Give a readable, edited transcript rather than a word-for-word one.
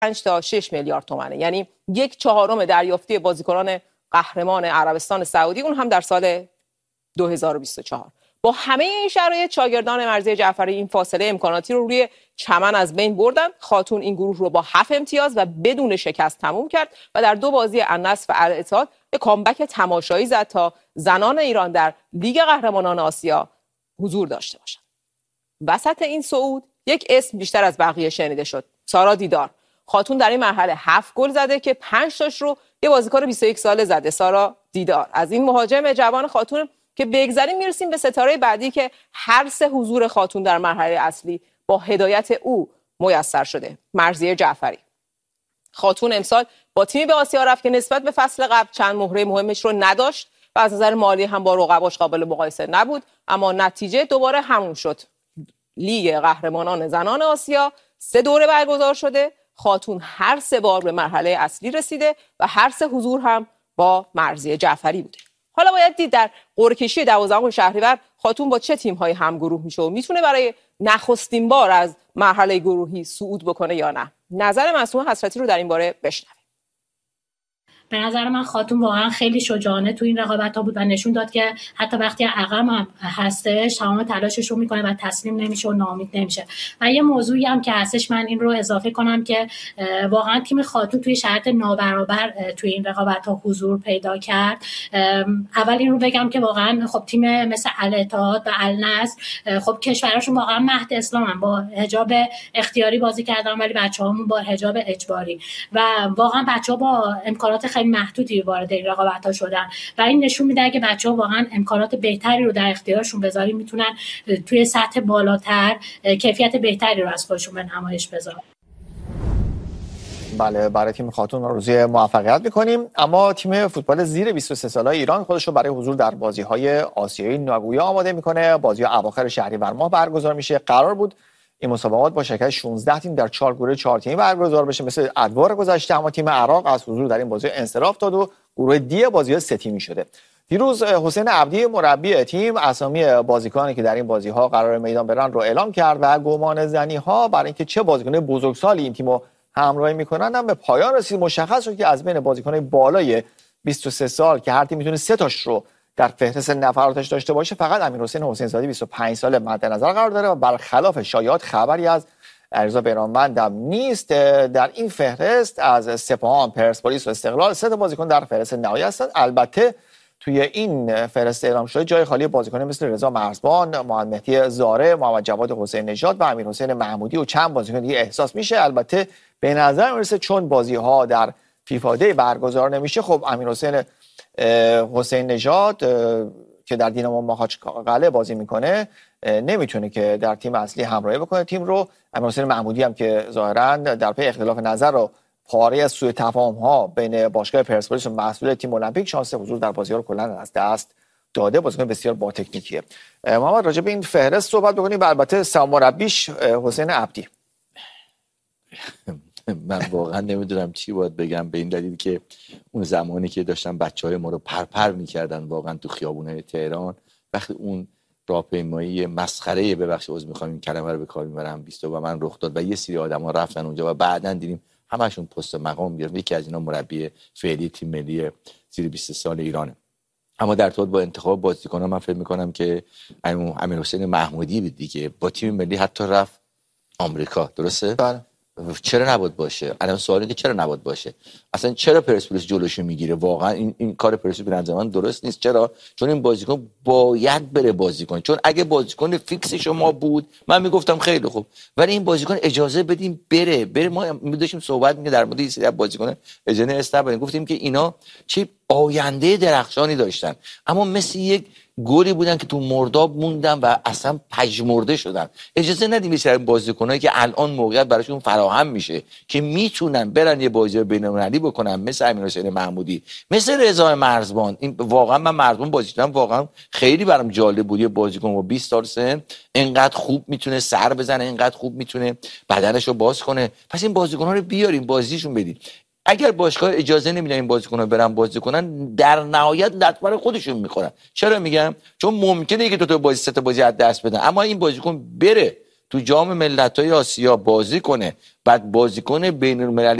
5 تا 6 میلیارد تومانه، یعنی 1/4 دریافتی بازیکنان قهرمان عربستان سعودی، اون هم در سال 2024. با همه این شرایط شاگردان مرضیه جعفری این فاصله امکاناتی رو روی چمن از بین بردن. خاتون این گروه رو با 7 امتیاز و بدون شکست تموم کرد و در 2 بازی النصر و الاتحاد به کامبک تماشایی زد تا زنان ایران در لیگ قهرمانان آسیا حضور داشته باشند. وسط این صعود یک اسم بیشتر از بقیه شنیده شد: سارا دیدار. خاتون در این مرحله 7 گل زده که 5 تاش رو یه بازیکن 21 ساله زده، سارا دیدار. از این مهاجم جوان خاتون که بگذریم میرسیم به ستاره بعدی که هر 3 حضور خاتون در مرحله اصلی با هدایت او میسر شده: مرضیه جعفری. خاتون امسال با تیمی به آسیا رفت که نسبت به فصل قبل چند مهره مهمش رو نداشت و از نظر مالی هم با رقباش قابل مقایسه نبود، اما نتیجه دوباره همون شد. لیگ قهرمانان زنان آسیا 3 دوره برگزار شده، خاتون هر 3 بار به مرحله اصلی رسیده و هر 3 حضور هم با مرضیه جعفری بوده. حالا باید دید در قرعه کشی 12 شهریور خاتون با چه تیم‌های همگروه میشه و میتونه برای نخستین بار از مرحله گروهی صعود بکنه یا نه. نظر معصومه حسرتی رو در این باره بشنویم. به نظر من خاتون واقعا خیلی شجاعانه تو این رقابت‌ها بود و نشون داد که حتی وقتی عقب هم هستش تمام تلاشش رو میکنه و تسلیم نمیشه و ناامید نمیشه. و یه موضوعی هم که هستش، من این رو اضافه کنم که واقعا تیم خاتون توی شرایط نابرابر توی این رقابت‌ها حضور پیدا کرد. اول این رو بگم که واقعا خب تیم مثل الاتحاد و النصر خب کشورشون واقعا مهد اسلامن، با حجاب اختیاری بازی کردن، ولی بچه‌هامون با حجاب اجباری و واقعا بچه‌ها با امکانات خیلی محدودی وارد این رقابت‌ها شدن و این نشون میده که بچه‌ها واقعا امکانات بهتری رو در اختیارشون بذارن میتونن توی سطح بالاتر کیفیت بهتری رو از خودشون به نمایش بذارن. بله، برای تیم خاتون آرزوی موفقیت می‌کنیم. اما تیم فوتبال زیر 23 ساله ایران خودش رو برای حضور در بازی‌های آسیایی ناگویا آماده می‌کنه. بازی‌ها اواخر شهریور ماه برگزار میشه. قرار بود این مسابقات با شرکت 16 تیم در 4 گروه 4 تیمی برگزار بشه مثل ادوار گذشته، اما تیم عراق از حضور در این بازی انصراف داد و گروه دی بازی‌ها 3 تیمی شده. دیروز حسین عبدی مربی تیم اسامی بازیکنانی که در این بازی‌ها قرار میدان برن رو اعلام کرد و گمانه‌زنی‌ها برای اینکه چه بازیکن بزرگسالی این تیمو همراهی می‌کنن هم به پایان رسید. مشخص شد که از بین بازیکن‌های بالای 23 سال که هر تیم میتونه 3 تاش رو در فهرست نفراتش داشته باشه، فقط امیرحسین حسین زاده 25 ساله مد نظر قرار داره و برخلاف شایعات خبری از علیرضا بیرانوند هم نیست. در این فهرست از سپاهان، پرسپولیس و استقلال 3 تا بازیکن در فهرست نهایی هستند. البته توی این فهرست اعلام شده جای خالی بازیکن مثل رضا مرزبان، محمد مهدی زاره، محمد جواد حسین نژاد و امیرحسین محمودی و چند بازیکن دیگه احساس میشه. البته به نظر میرسه چون بازی‌ها در فیفا دی برگزار نمیشه، خب امیرحسین حسین نژاد که در دینامو ماخاچقاله بازی میکنه نمیتونه که در تیم اصلی همراهی بکنه تیم رو. امیرحسین محمودی هم که ظاهرا در پی اختلاف نظر و پاره از سوء تفاهم ها بین باشگاه پرسپولیس و مسئول تیم المپیک شانس حضور در بازی‌ها رو کلا از دست داده. بازیکن بسیار با تکنیکیه. محمد راجع به این فهرست صحبت بکنیم و البته سرمربیش حسین عبدی. من واقعا نمیدونم چی باید بگم، به این دلیل که اون زمانی که داشتن بچهای ما رو پرپر میکردن واقعا تو خیابونای تهران، وقتی اون راهپیمایی مسخره ببخشید عذر میخوام این کلمه رو به کار میبرم 20 و من رخ داد و یه سری آدما رفتن اونجا و بعدن دیدیم همشون پست مقام گرفتن. یکی از اینا مربی فعلی تیم ملی زیر 20 سال ایرانه. اما در ارتباط با انتخاب بازیکن‌ها من فکر می‌کنم که امیرحسین محمودی بود دیگه، با تیم ملی حتی رفت آمریکا، درسته؟ بله. چرا نباید باشه؟ الان سوالی که چرا نباید باشه؟ اصلا چرا پرسپولیس جلوشو میگیره؟ واقعا این کار پرسپولیس به نظر من درست نیست. چرا؟ چون این بازیکن باید بره بازی کنه. چون اگه بازیکن فیکس شما بود من میگفتم خیلی خوب، ولی این بازیکن اجازه بدیم بره. ما داشتیم صحبت می‌کردیم در مورد این سری بازیکن اجازه استبا، گفتیم که اینا چه آینده درخشانی داشتن، اما مثل یک گلی بودن که تو مرداب موندن و اصلا پژمرده شدن. اجازه ندیم به بازیکنایی که الان موقعیت براشون فراهم میشه که میتونن برن یه بازی بین‌المللی بکنن، مثل امیرحسین محمودی، مثل رضا مرزبان. این واقعا من مرزبان بازی کردم، واقعا خیلی برام جالب بود. یه بازیکن با 20 سال سن اینقدر خوب میتونه سر بزنه، اینقدر خوب میتونه بدنشو باز کنه. پس این بازیکن‌ها رو بیاریم بازیشون بدیم. اگر باشگاه اجازه نمیدن این بازیکن‌ها برن بازی کنن، در نهایت لطمه خودشون میخورن. چرا میگم؟ چون ممکنه که دو تا بازی سه تا بازی از دست بدن، اما این بازیکن بره تو جام ملت‌های آسیا بازی کنه، بعد بازیکن بین‌المللی